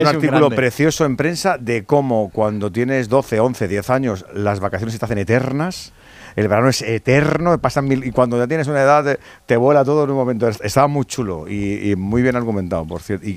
Un un artículo grande. precioso en prensa de cómo cuando tienes 12, 11, 10 años las vacaciones se te hacen eternas. El verano es eterno, pasan mil, y cuando ya tienes una edad te vuela todo en un momento. Estaba muy chulo y muy bien argumentado, por cierto. Y